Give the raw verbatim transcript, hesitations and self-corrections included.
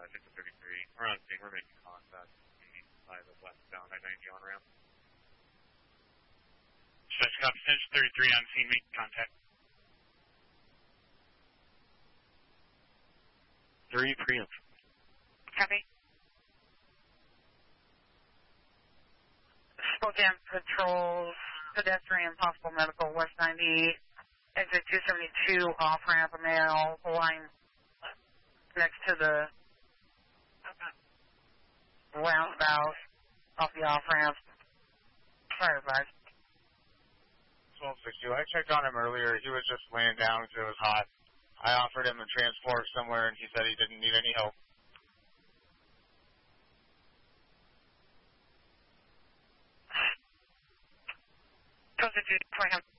Victor thirty-three. We're on scene. We're making contact by the westbound I ninety on ramp. Dispatch, copy. Central thirty-three on scene. Making contact. Three preempt. Copy. Spokane patrols, pedestrian, possible medical, West ninety, exit two seventy-two, off ramp, a male line next to the roundabout, off the off ramp. Fire advice. twelve sixty. I checked on him earlier. He was just laying down because it was hot. I offered him a transport somewhere, and he said he didn't need any help. Code two,